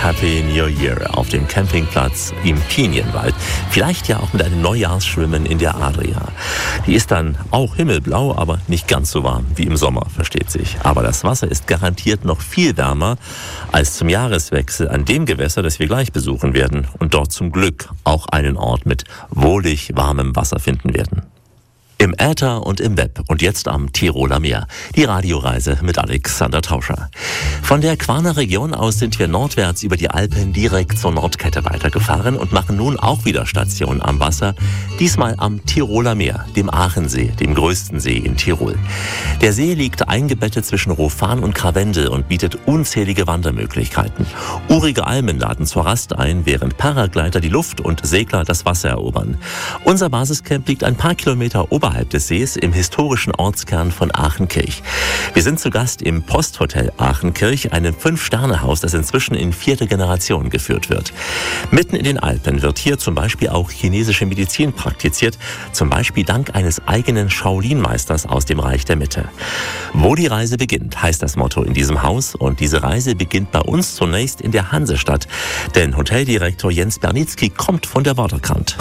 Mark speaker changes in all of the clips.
Speaker 1: Happy New Year auf dem Campingplatz im Pinienwald. Vielleicht ja auch mit einem Neujahrsschwimmen in der Adria. Die ist dann auch himmelblau, aber nicht ganz so warm wie im Sommer, versteht sich. Aber das Wasser ist garantiert noch viel wärmer als zum Jahreswechsel an dem Gewässer, das wir gleich besuchen werden und dort zum Glück auch einen Ort mit wohlig warmem Wasser finden werden. Im Äther und im Web und jetzt am Tiroler Meer. Die Radioreise mit Alexander Tauscher. Von der Quarner Region aus sind wir nordwärts über die Alpen direkt zur Nordkette weitergefahren und machen nun auch wieder Station am Wasser. Diesmal am Tiroler Meer, dem Aachensee, dem größten See in Tirol. Der See liegt eingebettet zwischen Rofan und Krawendel und bietet unzählige Wandermöglichkeiten. Urige Almen laden zur Rast ein, während Paragleiter die Luft und Segler das Wasser erobern. Unser Basiscamp liegt ein paar Kilometer oberhalb des Sees im historischen Ortskern von Aachenkirch. Wir sind zu Gast im Posthotel Aachenkirch, einem 5-Sterne-Haus, das inzwischen in 4. Generation geführt wird. Mitten in den Alpen wird hier zum Beispiel auch chinesische Medizin praktiziert, zum Beispiel dank eines eigenen Shaolin-Meisters aus dem Reich der Mitte. Wo die Reise beginnt, heißt das Motto in diesem Haus, und diese Reise beginnt bei uns zunächst in der Hansestadt, denn Hoteldirektor Jens Bernitzky kommt von der Waterkant.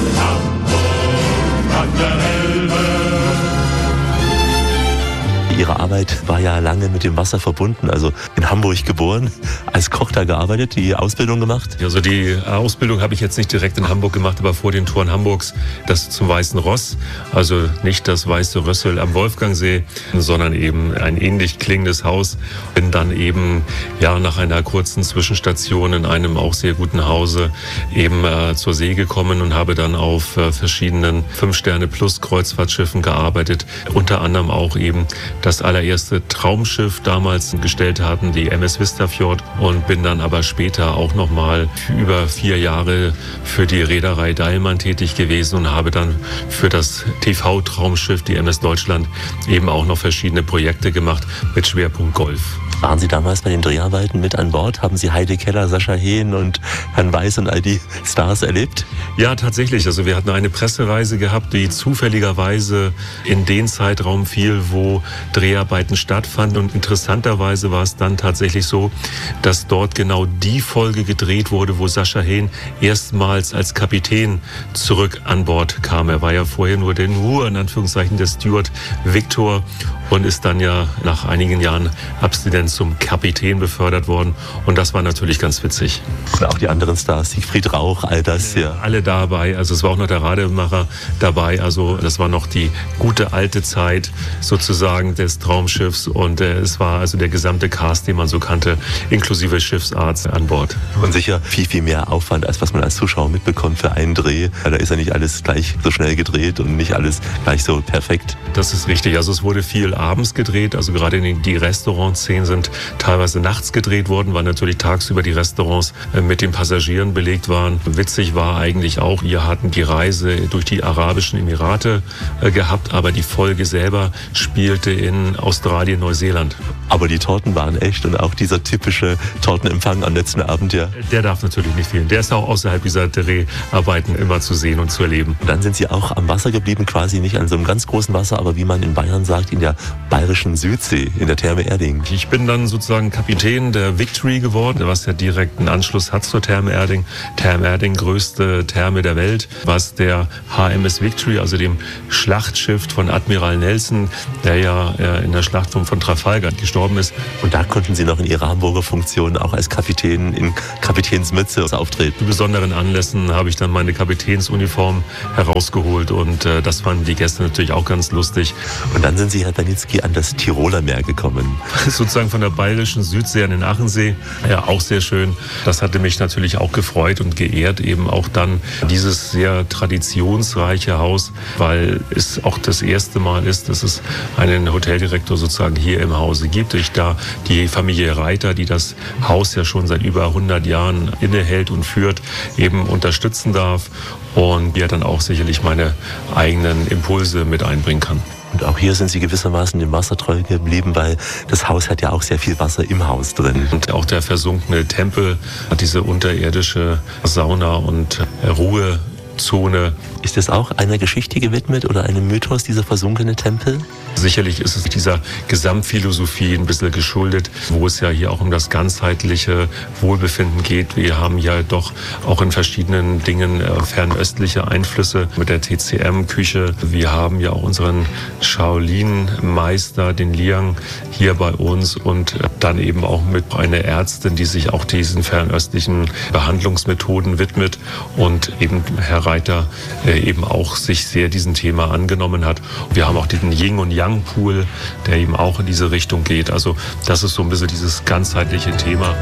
Speaker 1: Ihre Arbeit war ja lange mit dem Wasser verbunden, also in Hamburg geboren, als Koch da gearbeitet, die Ausbildung gemacht?
Speaker 2: Also die Ausbildung habe ich jetzt nicht direkt in Hamburg gemacht, aber vor den Toren Hamburgs, das zum Weißen Ross, also nicht das Weiße Rössel am Wolfgangsee, sondern eben ein ähnlich klingendes Haus. Bin dann eben nach einer kurzen Zwischenstation in einem auch sehr guten Hause eben zur See gekommen und habe dann auf verschiedenen 5-Sterne-Plus-Kreuzfahrtschiffen gearbeitet, unter anderem auch eben das allererste Traumschiff damals gestellt hatten, die MS Vistafjord, und bin dann aber später auch nochmal über 4 Jahre für die Reederei Deilmann tätig gewesen und habe dann für das TV-Traumschiff, die MS Deutschland, eben auch noch verschiedene Projekte gemacht mit Schwerpunkt Golf.
Speaker 1: Waren Sie damals bei den Dreharbeiten mit an Bord? Haben Sie Heidi Keller, Sascha Hehn und Herrn Weiß und all die Stars erlebt?
Speaker 2: Ja, tatsächlich. Also wir hatten eine Pressereise gehabt, die zufälligerweise in den Zeitraum fiel, wo Dreharbeiten stattfanden. Und interessanterweise war es dann tatsächlich so, dass dort genau die Folge gedreht wurde, wo Sascha Hehn erstmals als Kapitän zurück an Bord kam. Er war ja vorher nur in Anführungszeichen, der Steward Victor und ist dann ja nach einigen Jahren Abstinenz zum Kapitän befördert worden. Und das war natürlich ganz witzig.
Speaker 1: Und auch die anderen Stars, Siegfried Rauch, all das, ja.
Speaker 2: Alle dabei. Also es war auch noch der Rademacher dabei. Also das war noch die gute alte Zeit sozusagen des Traumschiffs. Und es war also der gesamte Cast, den man so kannte, inklusive Schiffsarzt an Bord.
Speaker 1: Und sicher viel, viel mehr Aufwand, als was man als Zuschauer mitbekommt für einen Dreh. Da ist ja nicht alles gleich so schnell gedreht und nicht alles gleich so perfekt.
Speaker 2: Das ist richtig. Also es wurde viel abends gedreht. Also gerade die Restaurantszenen sind teilweise nachts gedreht worden, weil natürlich tagsüber die Restaurants mit den Passagieren belegt waren. Witzig war eigentlich auch, wir hatten die Reise durch die Arabischen Emirate gehabt, aber die Folge selber spielte in Australien, Neuseeland.
Speaker 1: Aber die Torten waren echt und auch dieser typische Tortenempfang am letzten Abend, ja.
Speaker 2: Der darf natürlich nicht fehlen. Der ist auch außerhalb dieser Dreharbeiten immer zu sehen und zu erleben.
Speaker 1: Und dann sind Sie auch am Wasser geblieben, quasi nicht an so einem ganz großen Wasser, aber wie man in Bayern sagt, in der bayerischen Südsee, in der Therme Erding.
Speaker 2: Ich bin dann sozusagen Kapitän der Victory geworden, was ja direkten Anschluss hat zur Therme Erding. Therme Erding, größte Therme der Welt, was der HMS Victory, also dem Schlachtschiff von Admiral Nelson, der ja in der Schlacht von Trafalgar gestorben ist.
Speaker 1: Und da konnten Sie noch in Ihrer Hamburger Funktion auch als Kapitän in Kapitänsmütze auftreten.
Speaker 2: Zu besonderen Anlässen habe ich dann meine Kapitänsuniform herausgeholt und das fanden die Gäste natürlich auch ganz lustig.
Speaker 1: Und dann sind Sie, Herr Bernitzky, an das Tiroler Meer gekommen.
Speaker 2: Sozusagen von der bayerischen Südsee an den Aachensee. Ja, auch sehr schön. Das hatte mich natürlich auch gefreut und geehrt, eben auch dann dieses sehr traditionsreiche Haus, weil es auch das erste Mal ist, dass es einen Hoteldirektor sozusagen hier im Hause gibt. Ich da die Familie Reiter, die das Haus ja schon seit über 100 Jahren innehält und führt, eben unterstützen darf und mir dann auch sicherlich meine eigenen Impulse mit einbringen kann.
Speaker 1: Und auch hier sind Sie gewissermaßen dem Wasser treu geblieben, weil das Haus hat ja auch sehr viel Wasser im Haus drin.
Speaker 2: Und auch der versunkene Tempel hat diese unterirdische Sauna und Ruhe Zone.
Speaker 1: Ist das auch einer Geschichte gewidmet oder einem Mythos, dieser versunkene Tempel?
Speaker 2: Sicherlich ist es dieser Gesamtphilosophie ein bisschen geschuldet, wo es ja hier auch um das ganzheitliche Wohlbefinden geht. Wir haben ja doch auch in verschiedenen Dingen fernöstliche Einflüsse mit der TCM-Küche. Wir haben ja auch unseren Shaolin-Meister, den Liang, hier bei uns und dann eben auch mit einer Ärztin, die sich auch diesen fernöstlichen Behandlungsmethoden widmet und eben Herr Reiter eben auch sich sehr diesem Thema angenommen hat. Wir haben auch diesen Yin- und Yang-Pool, der eben auch in diese Richtung geht. Also das ist so ein bisschen dieses ganzheitliche Thema.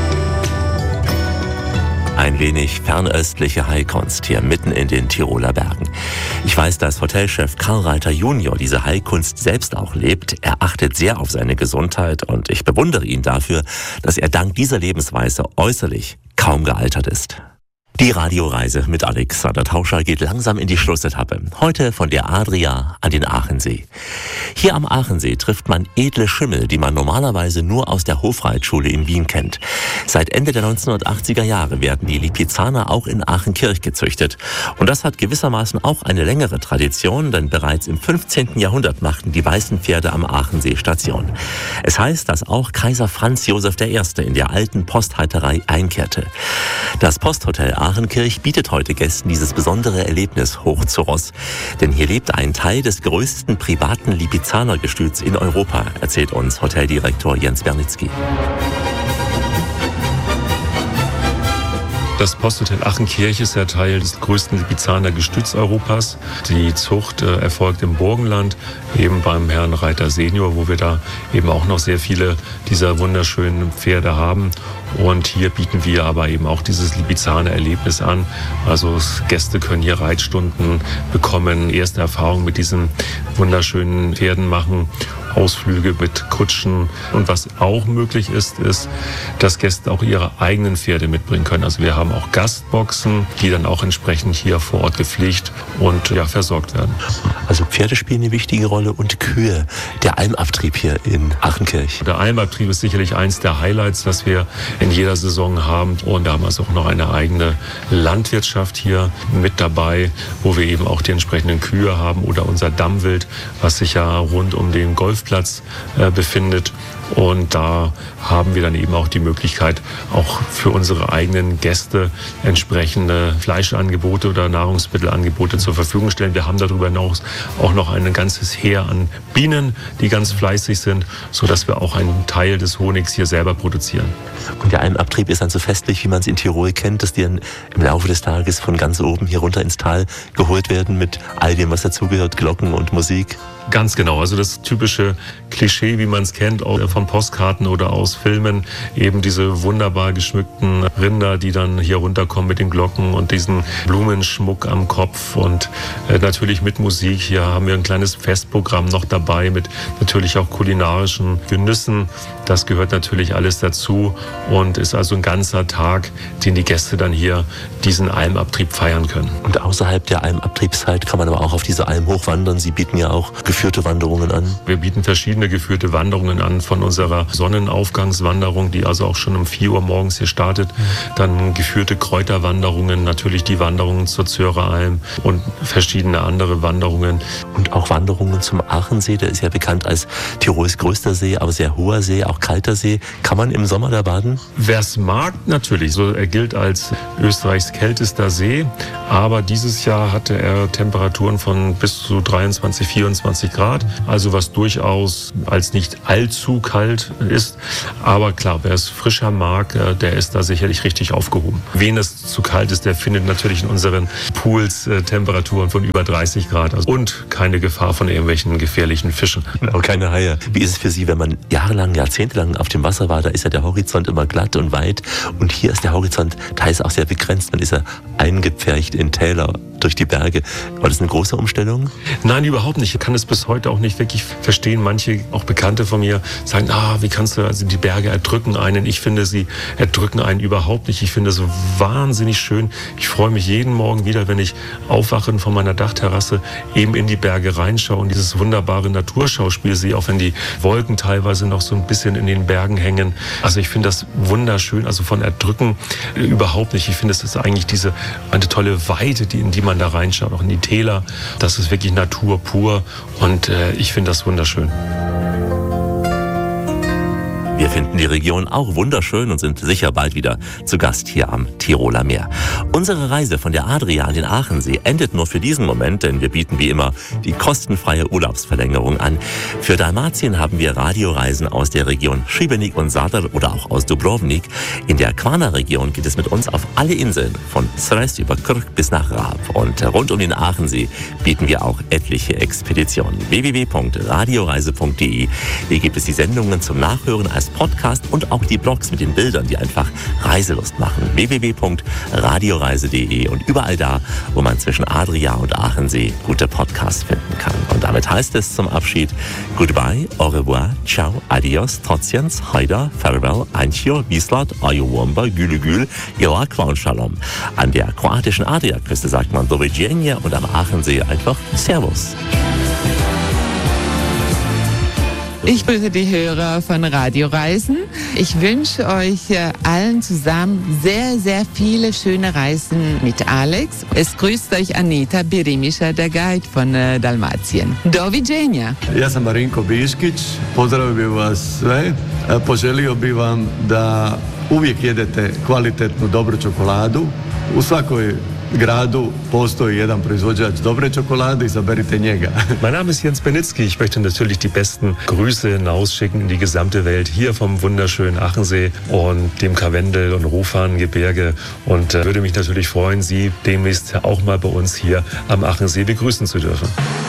Speaker 1: Ein wenig fernöstliche Heilkunst hier mitten in den Tiroler Bergen. Ich weiß, dass Hotelchef Karl Reiter Junior diese Heilkunst selbst auch lebt. Er achtet sehr auf seine Gesundheit und ich bewundere ihn dafür, dass er dank dieser Lebensweise äußerlich kaum gealtert ist. Die Radioreise mit Alexander Tauscher geht langsam in die Schlussetappe. Heute von der Adria an den Aachensee. Hier am Aachensee trifft man edle Schimmel, die man normalerweise nur aus der Hofreitschule in Wien kennt. Seit Ende der 1980er Jahre werden die Lipizzaner auch in Aachenkirch gezüchtet. Und das hat gewissermaßen auch eine längere Tradition, denn bereits im 15. Jahrhundert machten die weißen Pferde am Aachensee Station. Es heißt, dass auch Kaiser Franz Josef I. in der alten Postreiterei einkehrte. Das Posthotel Aachenkirch bietet heute Gästen dieses besondere Erlebnis hoch zu Ross. Denn hier lebt ein Teil des größten privaten Lipizzaner-Gestüts in Europa, erzählt uns Hoteldirektor Jens Bernitzky.
Speaker 2: Das Posthotel Aachenkirch ist ja Teil des größten Lipizzaner Gestüts Europas. Die Zucht erfolgt im Burgenland, eben beim Herrn Reiter Senior, wo wir da eben auch noch sehr viele dieser wunderschönen Pferde haben. Und hier bieten wir aber eben auch dieses Lipizzaner Erlebnis an. Also Gäste können hier Reitstunden bekommen, erste Erfahrungen mit diesen wunderschönen Pferden machen, Ausflüge mit Kutschen. Und was auch möglich ist, dass Gäste auch ihre eigenen Pferde mitbringen können. Also wir haben auch Gastboxen, die dann auch entsprechend hier vor Ort gepflegt und versorgt werden.
Speaker 1: Also Pferde spielen eine wichtige Rolle und Kühe. Der Almabtrieb hier in Aachenkirch.
Speaker 2: Der Almabtrieb ist sicherlich eins der Highlights, was wir in jeder Saison haben. Und da haben wir also auch noch eine eigene Landwirtschaft hier mit dabei, wo wir eben auch die entsprechenden Kühe haben oder unser Dammwild, was sich ja rund um den Golfplatz befindet. Und da haben wir dann eben auch die Möglichkeit, auch für unsere eigenen Gäste entsprechende Fleischangebote oder Nahrungsmittelangebote zur Verfügung stellen. Wir haben darüber hinaus auch noch ein ganzes Heer an Bienen, die ganz fleißig sind, sodass wir auch einen Teil des Honigs hier selber produzieren.
Speaker 1: Und der Almabtrieb ist dann so festlich, wie man es in Tirol kennt, dass die dann im Laufe des Tages von ganz oben hier runter ins Tal geholt werden mit all dem, was dazugehört, Glocken und Musik.
Speaker 2: Ganz genau, also das typische Klischee, wie man es kennt, auch von Postkarten oder aus Filmen, eben diese wunderbar geschmückten Rinder, die dann hier runterkommen mit den Glocken und diesen Blumenschmuck am Kopf und natürlich mit Musik. Hier haben wir ein kleines Festprogramm noch dabei mit natürlich auch kulinarischen Genüssen. Das gehört natürlich alles dazu und ist also ein ganzer Tag, den die Gäste dann hier diesen Almabtrieb feiern können.
Speaker 1: Und außerhalb der Almabtriebszeit kann man aber auch auf diese Alm hochwandern. Sie bieten ja auch geführte Wanderungen an.
Speaker 2: Wir bieten verschiedene geführte Wanderungen an, von unserer Sonnenaufgangswanderung, die also auch schon um 4 Uhr morgens hier startet. Dann geführte Kräuterwanderungen, natürlich die Wanderungen zur Zöreralm und verschiedene andere Wanderungen.
Speaker 1: Und auch Wanderungen zum Aachensee, der ist ja bekannt als Tirols größter See, aber sehr hoher See, auch kalter See. Kann man im Sommer da baden?
Speaker 2: Wer es mag, natürlich. So, er gilt als Österreichs kältester See, aber dieses Jahr hatte er Temperaturen von bis zu 23, 24 Grad, also was durchaus als nicht allzu kalt ist. Aber klar, wer es frischer mag, der ist da sicherlich richtig aufgehoben. Wen es zu kalt ist, der findet natürlich in unseren Pools Temperaturen von über 30 Grad und keine Gefahr von irgendwelchen gefährlichen Fischen.
Speaker 1: Auch keine Haie. Wie ist es für Sie, wenn man jahrelang, jahrzehntelang auf dem Wasser war? Da ist ja der Horizont immer glatt und weit und hier ist der Horizont teils auch sehr begrenzt. Man ist ja eingepfercht in Täler durch die Berge. War das eine große Umstellung?
Speaker 2: Nein, überhaupt nicht. Ich kann es bis heute auch nicht wirklich verstehen. Manche, auch Bekannte von mir, sagen, wie kannst du, also die Berge erdrücken einen. Ich finde, sie erdrücken einen überhaupt nicht. Ich finde es so wahnsinnig schön. Ich freue mich jeden Morgen wieder, wenn ich aufwache von meiner Dachterrasse, eben in die Berge reinschaue und dieses wunderbare Naturschauspiel sehe, auch wenn die Wolken teilweise noch so ein bisschen in den Bergen hängen. Also ich finde das wunderschön, also von Erdrücken überhaupt nicht. Ich finde, es ist eigentlich eine tolle Weite, in die man da reinschaut, auch in die Täler. Das ist wirklich Natur pur und ich finde das wunderschön.
Speaker 1: Wir finden die Region auch wunderschön und sind sicher bald wieder zu Gast hier am Tiroler Meer. Unsere Reise von der Adria an den Aachensee endet nur für diesen Moment, denn wir bieten wie immer die kostenfreie Urlaubsverlängerung an. Für Dalmatien haben wir Radioreisen aus der Region Šibenik und Zadar oder auch aus Dubrovnik. In der Kvarner-Region geht es mit uns auf alle Inseln, von Sres über Krk bis nach Raab. Und rund um den Aachensee bieten wir auch etliche Expeditionen. www.radioreise.de. Hier gibt es die Sendungen zum Nachhören als Podcast und auch die Blogs mit den Bildern, die einfach Reiselust machen. www.radioreise.de und überall da, wo man zwischen Adria und Aachensee gute Podcasts finden kann. Und damit heißt es zum Abschied Goodbye, au revoir, ciao, adios, trotziens, haida, farewell, einchio, wislat, ayowomba, gülügül, irakwa und shalom. An der kroatischen Adriaküste sagt man doviđenja und am Aachensee einfach Servus.
Speaker 3: Ich grüße die Hörer von Radioreisen. Ich wünsche euch allen zusammen sehr, sehr viele schöne Reisen mit Alex. Es grüßt euch Anita Birimisha, der Guide von Dalmatien. Doviđenja.
Speaker 4: Ja sam Marinko Biškić, pozdravio bih vas sve. Poželio bih vam da uvijek jedete kvalitetnu, dobru čokoladu. U svakoj gradu postoji jedan proizvođač dobre čokolade, izaberite njega.
Speaker 2: Mein Name ist Jens Benitzky. Ich möchte natürlich die besten Grüße hinausschicken in die gesamte Welt, hier vom wunderschönen Aachensee und dem Karwendel- und Rofangebirge und würde mich natürlich freuen, Sie demnächst auch mal bei uns hier am Aachensee begrüßen zu dürfen.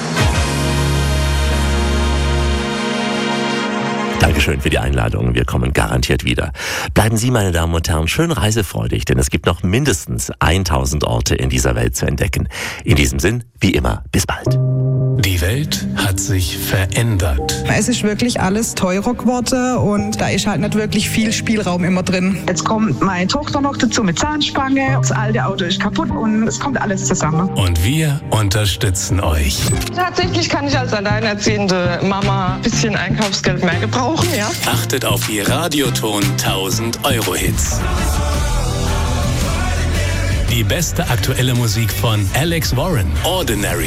Speaker 1: Dankeschön für die Einladung. Wir kommen garantiert wieder. Bleiben Sie, meine Damen und Herren, schön reisefreudig, denn es gibt noch mindestens 1000 Orte in dieser Welt zu entdecken. In diesem Sinn, wie immer, bis bald.
Speaker 5: Die Welt hat sich verändert.
Speaker 6: Es ist wirklich alles teurer geworden und da ist halt nicht wirklich viel Spielraum immer drin.
Speaker 7: Jetzt kommt meine Tochter noch dazu mit Zahnspange. Das alte Auto ist kaputt und es kommt alles zusammen.
Speaker 5: Und wir unterstützen euch.
Speaker 8: Tatsächlich kann ich als alleinerziehende Mama ein bisschen Einkaufsgeld mehr gebrauchen, ja.
Speaker 5: Achtet auf die Radioton 1000 Euro Hits. Die beste aktuelle Musik von Alex Warren, Ordinary.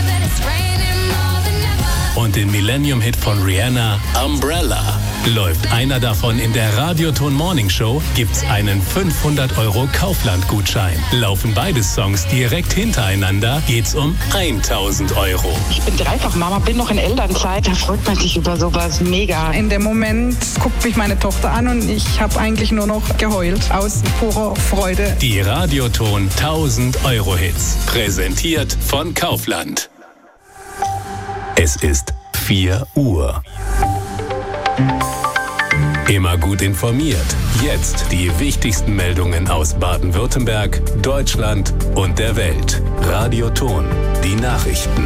Speaker 5: Und den Millennium-Hit von Rihanna, Umbrella. Läuft einer davon in der Radioton Morning Show, gibt's einen 500 Euro Kaufland-Gutschein. Laufen beide Songs direkt hintereinander, geht's um 1000 Euro.
Speaker 7: Ich bin dreifach Mama, bin noch in Elternzeit. Da freut man sich über sowas mega.
Speaker 6: In dem Moment guckt mich meine Tochter an und ich habe eigentlich nur noch geheult aus purer Freude.
Speaker 5: Die Radioton 1000 Euro Hits. Präsentiert von Kaufland. Es ist 4 Uhr. Immer gut informiert. Jetzt die wichtigsten Meldungen aus Baden-Württemberg, Deutschland und der Welt. Radioton, die Nachrichten.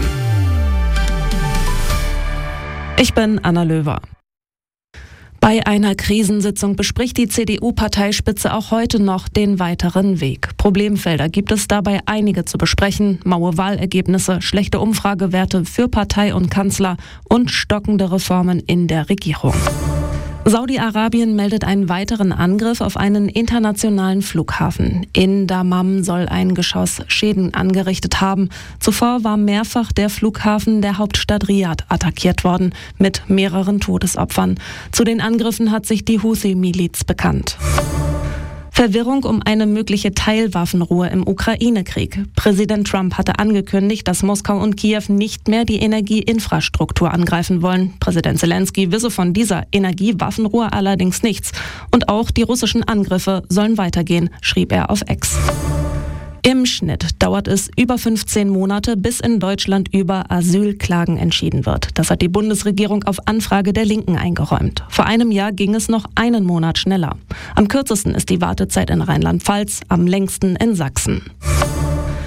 Speaker 9: Ich bin Anna Löwer. Bei einer Krisensitzung bespricht die CDU-Parteispitze auch heute noch den weiteren Weg. Problemfelder gibt es dabei einige zu besprechen. Maue Wahlergebnisse, schlechte Umfragewerte für Partei und Kanzler und stockende Reformen in der Regierung. Saudi-Arabien meldet einen weiteren Angriff auf einen internationalen Flughafen. In Dammam soll ein Geschoss Schäden angerichtet haben. Zuvor war mehrfach der Flughafen der Hauptstadt Riad attackiert worden, mit mehreren Todesopfern. Zu den Angriffen hat sich die Houthi-Miliz bekannt. Verwirrung um eine mögliche Teilwaffenruhe im Ukraine-Krieg. Präsident Trump hatte angekündigt, dass Moskau und Kiew nicht mehr die Energieinfrastruktur angreifen wollen. Präsident Zelensky wisse von dieser Energiewaffenruhe allerdings nichts. Und auch die russischen Angriffe sollen weitergehen, schrieb er auf X. Im Schnitt dauert es über 15 Monate, bis in Deutschland über Asylklagen entschieden wird. Das hat die Bundesregierung auf Anfrage der Linken eingeräumt. Vor einem Jahr ging es noch einen Monat schneller. Am kürzesten ist die Wartezeit in Rheinland-Pfalz, am längsten in Sachsen. In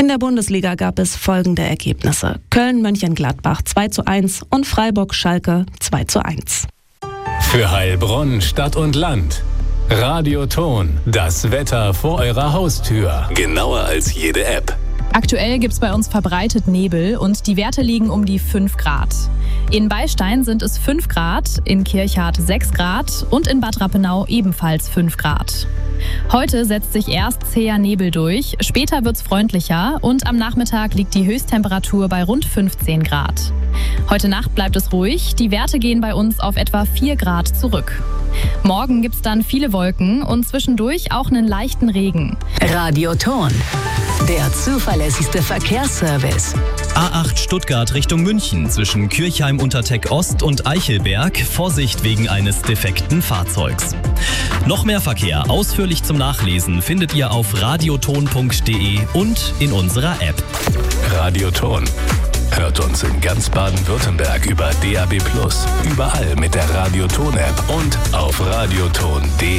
Speaker 9: In der Bundesliga gab es folgende Ergebnisse: Köln-Mönchengladbach 2:1 und Freiburg-Schalke 2:1.
Speaker 5: Für Heilbronn, Stadt und Land. Radioton, das Wetter vor eurer Haustür. Genauer als jede App.
Speaker 10: Aktuell gibt es bei uns verbreitet Nebel und die Werte liegen um die 5 Grad. In Beistein sind es 5 Grad, in Kirchhardt 6 Grad und in Bad Rappenau ebenfalls 5 Grad. Heute setzt sich erst zäher Nebel durch, später wird es freundlicher und am Nachmittag liegt die Höchsttemperatur bei rund 15 Grad. Heute Nacht bleibt es ruhig, die Werte gehen bei uns auf etwa 4 Grad zurück. Morgen gibt es dann viele Wolken und zwischendurch auch einen leichten Regen.
Speaker 11: Radioton, der zuverlässigste Verkehrsservice.
Speaker 12: A8 Stuttgart Richtung München zwischen Kirchheim-Unterteck Ost und Eichelberg. Vorsicht wegen eines defekten Fahrzeugs. Noch mehr Verkehr ausführlich zum Nachlesen findet ihr auf radioton.de und in unserer App.
Speaker 5: Radioton. Hört uns in ganz Baden-Württemberg über DAB+, überall mit der Radioton-App und auf radioton.de.